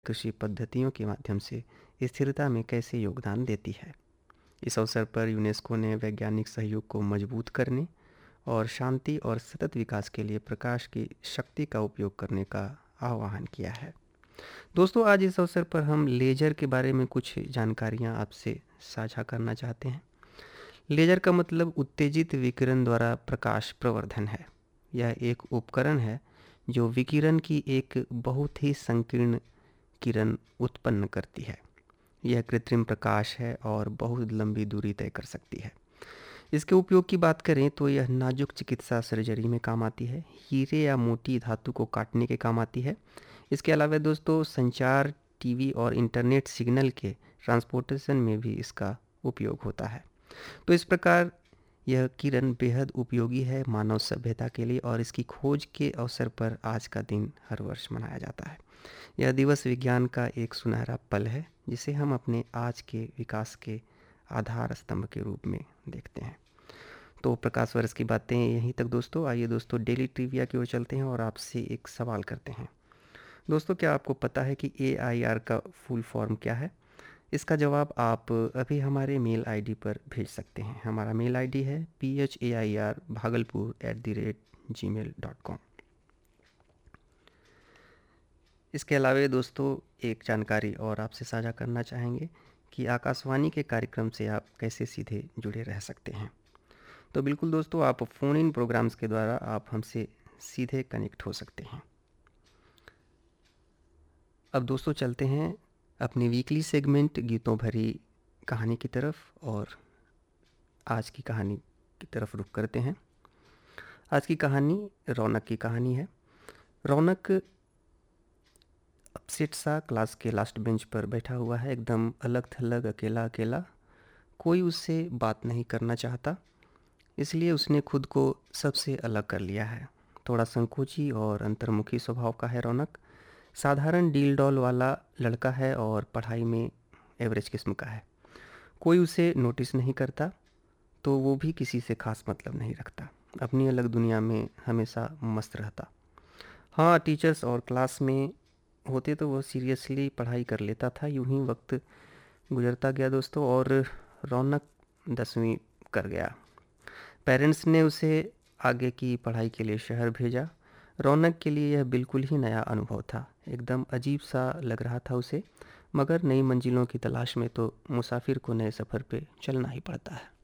कृषि पद्धतियों के माध्यम से स्थिरता में कैसे योगदान देती है। इस अवसर पर यूनेस्को ने वैज्ञानिक सहयोग को मजबूत करने और शांति और सतत विकास के लिए प्रकाश की शक्ति का उपयोग करने का आह्वान किया है। दोस्तों, आज इस अवसर पर हम लेजर के बारे में कुछ जानकारियां आपसे साझा करना चाहते हैं। लेजर का मतलब उत्तेजित विकिरण द्वारा प्रकाश प्रवर्धन है। यह एक उपकरण है जो विकिरण की एक बहुत ही संकीर्ण किरण उत्पन्न करती है। यह कृत्रिम प्रकाश है और बहुत लंबी दूरी तय कर सकती है। इसके उपयोग की बात करें तो यह नाजुक चिकित्सा सर्जरी में काम आती है, हीरे या मोटी धातु को काटने के काम आती है। इसके अलावा दोस्तों, संचार, टीवी और इंटरनेट सिग्नल के ट्रांसपोर्टेशन में भी इसका उपयोग होता है। तो इस प्रकार यह किरण बेहद उपयोगी है मानव सभ्यता के लिए, और इसकी खोज के अवसर पर आज का दिन हर वर्ष मनाया जाता है। यह दिवस विज्ञान का एक सुनहरा पल है जिसे हम अपने आज के विकास के आधार स्तंभ के रूप में देखते हैं। तो प्रकाश वर्ष की बातें यहीं तक दोस्तों। आइए दोस्तों, डेली ट्रिविया की ओर चलते हैं और आपसे एक सवाल करते हैं। दोस्तों, क्या आपको पता है कि AIR का फुल फॉर्म क्या है? इसका जवाब आप अभी हमारे मेल आईडी पर भेज सकते हैं। हमारा मेल आईडी है phair@bhagalpur@gmail.com। इसके अलावा दोस्तों, एक जानकारी और आपसे साझा करना चाहेंगे कि आकाशवाणी के कार्यक्रम से आप कैसे सीधे जुड़े रह सकते हैं। तो बिल्कुल दोस्तों, आप फ़ोन इन प्रोग्राम्स के द्वारा आप हमसे सीधे कनेक्ट हो सकते हैं। अब दोस्तों, चलते हैं अपनी वीकली सेगमेंट गीतों भरी कहानी की तरफ, और आज की कहानी की तरफ रुख करते हैं। आज की कहानी रौनक की कहानी है। रौनक अपसेट सा क्लास के लास्ट बेंच पर बैठा हुआ है, एकदम अलग थलग, अकेला अकेला। कोई उससे बात नहीं करना चाहता, इसलिए उसने खुद को सबसे अलग कर लिया है। थोड़ा संकोची और अंतर्मुखी स्वभाव का है रौनक। साधारण डील डॉल वाला लड़का है और पढ़ाई में एवरेज किस्म का है। कोई उसे नोटिस नहीं करता, तो वो भी किसी से खास मतलब नहीं रखता। अपनी अलग दुनिया में हमेशा मस्त रहता। हाँ, टीचर्स और क्लास में होते तो वो सीरियसली पढ़ाई कर लेता था। यूं ही वक्त गुजरता गया दोस्तों, और रौनक 10वीं कर गया। पेरेंट्स ने उसे आगे की पढ़ाई के लिए शहर भेजा। रौनक के लिए यह बिल्कुल ही नया अनुभव था। एकदम अजीब सा लग रहा था उसे, मगर नई मंजिलों की तलाश में तो मुसाफिर को नए सफ़र पे चलना ही पड़ता है।